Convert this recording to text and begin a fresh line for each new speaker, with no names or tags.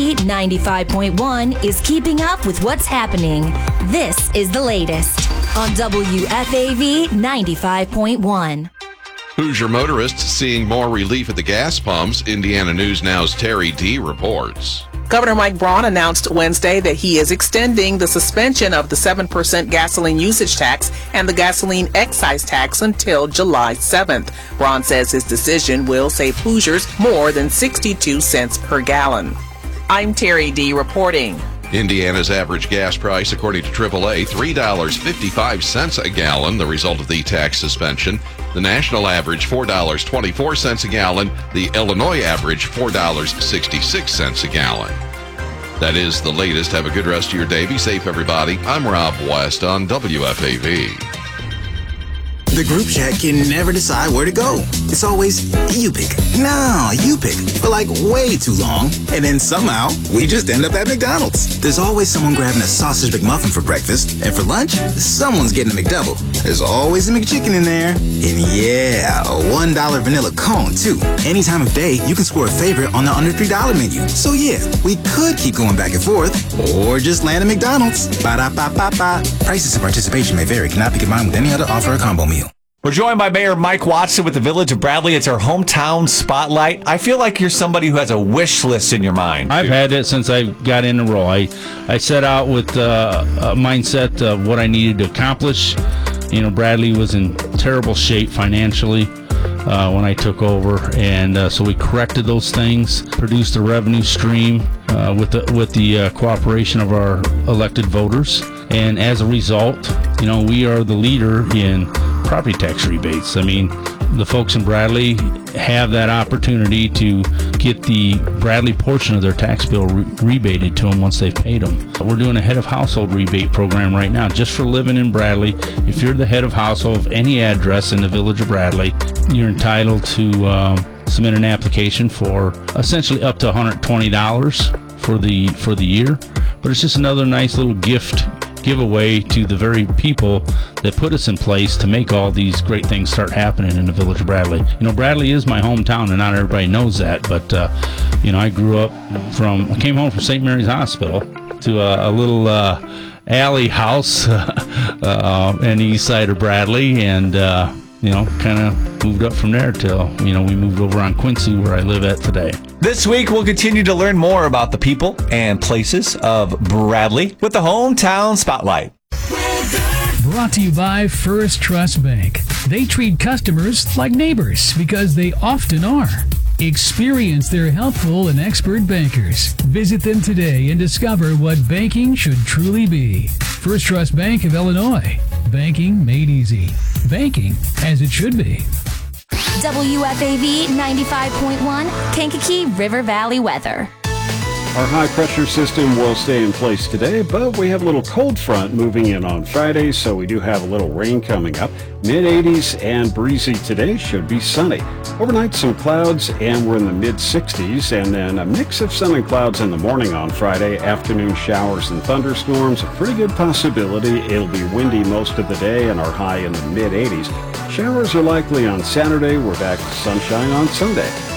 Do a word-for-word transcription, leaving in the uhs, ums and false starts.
V ninety-five point one is keeping up with what's happening. This is the latest on W F A V ninety-five point one.
Hoosier motorists seeing more relief at the gas pumps. Indiana News Now's Terry D. reports.
Governor Mike Braun announced Wednesday that he is extending the suspension of the seven percent gasoline usage tax and the gasoline excise tax until July seventh. Braun says his decision will save Hoosiers more than sixty-two cents per gallon. I'm Terry D. reporting.
Indiana's average gas price, according to triple A, three dollars and fifty-five cents a gallon, the result of the tax suspension. The national average, four dollars and twenty-four cents a gallon. The Illinois average, four dollars and sixty-six cents a gallon. That is the latest. Have a good rest of your day. Be safe, everybody. I'm Rob West on W F A V.
The group chat can never decide where to go. It's always, you pick. No, you pick. For like way too long. And then somehow, we just end up at McDonald's. There's always someone grabbing a sausage McMuffin for breakfast. And for lunch, someone's getting a McDouble. There's always a McChicken in there. And yeah, a one dollar vanilla cone, too. Any time of day, you can score a favorite on the under three dollar menu. So yeah, we could keep going back and forth. Or just land at McDonald's. Ba-da-ba-ba-ba. Prices and participation may vary. Cannot be combined with any other offer or combo meal.
We're joined by Mayor Mike Watson with the Village of Bradley. It's our hometown spotlight. I feel like you're somebody who has a wish list in your mind.
I've had it since I got in the role. I, I set out with uh, a mindset of what I needed to accomplish. You know, Bradley was in terrible shape financially uh, when I took over, and uh, so we corrected those things, produced a revenue stream uh, with the with the uh, cooperation of our elected voters, and as a result, you know, we are the leader in property tax rebates. I mean, the folks in Bradley have that opportunity to get the Bradley portion of their tax bill re- rebated to them once they've paid them. We're doing a head of household rebate program right now just for living in Bradley. If you're the head of household of any address in the Village of Bradley, you're entitled to um, submit an application for essentially up to one hundred twenty dollars for the for the year. But it's just another nice little gift giveaway to the very people that put us in place to make all these great things start happening in the Village of Bradley. You know, Bradley is my hometown, and not everybody knows that, but, uh, you know, I grew up from, I came home from Saint Mary's Hospital to a, a little uh, alley house uh, on the east side of Bradley, and, uh, you know, kind of moved up from there till, you know, we moved over on Quincy, where I live at today.
This week, we'll continue to learn more about the people and places of Bradley with the Hometown Spotlight.
Brought to you by First Trust Bank. They treat customers like neighbors because they often are. Experience their helpful and expert bankers. Visit them today and discover what banking should truly be. First Trust Bank of Illinois. Banking made easy. Banking as it should be.
W F A V ninety-five point one, Kankakee River Valley weather.
Our high-pressure system will stay in place today, but we have a little cold front moving in on Friday, so we do have a little rain coming up. mid eighties and breezy today, should be sunny. Overnight, some clouds, and we're in the mid sixties, and then a mix of sun and clouds in the morning on Friday. Afternoon showers and thunderstorms, a pretty good possibility. It'll be windy most of the day, and our high in the mid eighties. Showers are likely on Saturday. We're back to sunshine on Sunday.